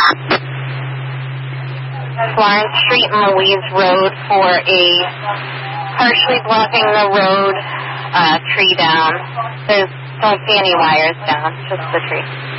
Florence Street and Louise Road for a partially blocking the road tree down. Don't see any wires down, just the tree.